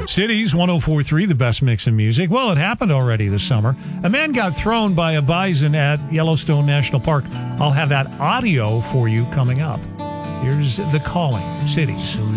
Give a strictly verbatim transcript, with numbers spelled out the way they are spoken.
Cities one oh four point three, the best mix of music. Well, it happened already this summer. A man got thrown by a bison at Yellowstone National Park. I'll have that audio for you coming up. Here's The Calling, Cities. So